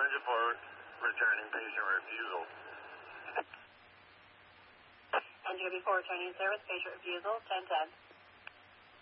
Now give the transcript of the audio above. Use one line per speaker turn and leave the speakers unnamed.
engine for returning patient refusal.
Engine before returning service, patient refusal, 1010.